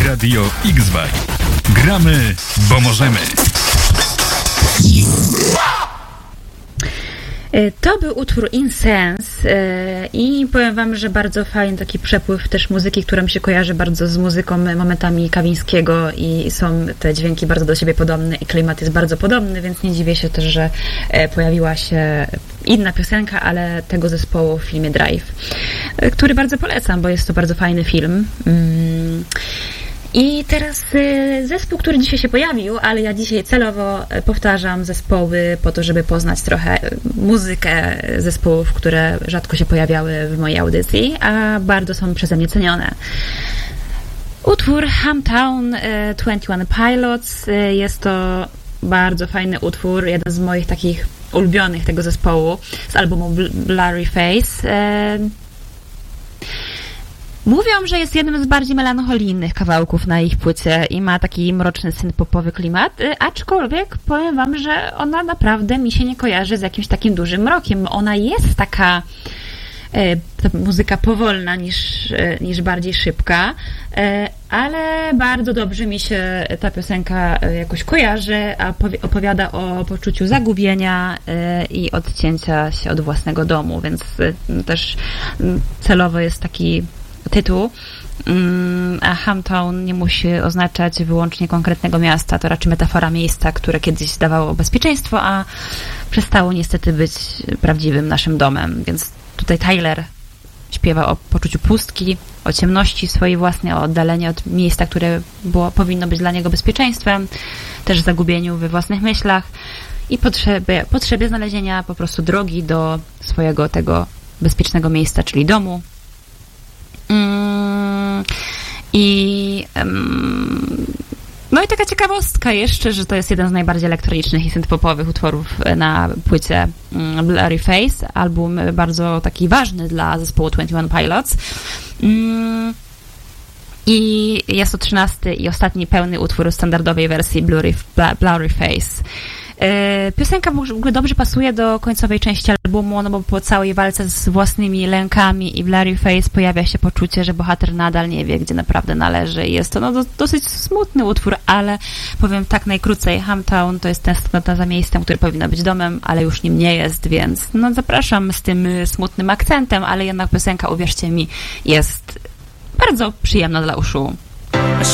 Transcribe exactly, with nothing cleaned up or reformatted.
Radio X-Vibe. Gramy, bo możemy. To był utwór Incense i powiem wam, że bardzo fajny taki przepływ też muzyki, która mi się kojarzy bardzo z muzyką momentami Kawińskiego i są te dźwięki bardzo do siebie podobne i klimat jest bardzo podobny, więc nie dziwię się też, że pojawiła się inna piosenka, ale tego zespołu w filmie Drive, który bardzo polecam, bo jest to bardzo fajny film. I teraz zespół, który dzisiaj się pojawił, ale ja dzisiaj celowo powtarzam zespoły po to, żeby poznać trochę muzykę zespołów, które rzadko się pojawiały w mojej audycji, a bardzo są przeze mnie cenione. Utwór Hometown dwadzieścia jeden Pilots jest to bardzo fajny utwór, jeden z moich takich ulubionych tego zespołu z albumu Blurry Face. Mówią, że jest jednym z bardziej melancholijnych kawałków na ich płycie i ma taki mroczny synth-popowy klimat, aczkolwiek powiem wam, że ona naprawdę mi się nie kojarzy z jakimś takim dużym mrokiem. Ona jest taka e, ta muzyka powolna niż, e, niż bardziej szybka, e, ale bardzo dobrze mi się ta piosenka jakoś kojarzy, a opowiada o poczuciu zagubienia e, i odcięcia się od własnego domu, więc e, też celowo jest taki tytuł, a Hometown nie musi oznaczać wyłącznie konkretnego miasta, to raczej metafora miejsca, które kiedyś dawało bezpieczeństwo, a przestało niestety być prawdziwym naszym domem, więc tutaj Tyler śpiewa o poczuciu pustki, o ciemności swojej własnej, o oddaleniu od miejsca, które było, powinno być dla niego bezpieczeństwem, też zagubieniu we własnych myślach i potrzebie, potrzebie znalezienia po prostu drogi do swojego tego bezpiecznego miejsca, czyli domu. Mm, I um, no i taka ciekawostka jeszcze, że to jest jeden z najbardziej elektronicznych i synth-popowych utworów na płycie Blurry Face, album bardzo taki ważny dla zespołu dwadzieścia jeden Pilots. Mm, I jest to trzynasty i ostatni pełny utwór standardowej wersji Blurry, Blurry Face. Piosenka w ogóle dobrze pasuje do końcowej części albumu, no bo po całej walce z własnymi lękami i Blurry Face pojawia się poczucie, że bohater nadal nie wie, gdzie naprawdę należy. Jest to no, do, dosyć smutny utwór, ale powiem tak najkrócej, Hometown to jest tęsknota za miejscem, które powinno być domem, ale już nim nie jest, więc no, zapraszam z tym smutnym akcentem, ale jednak piosenka, uwierzcie mi, jest bardzo przyjemna dla uszu.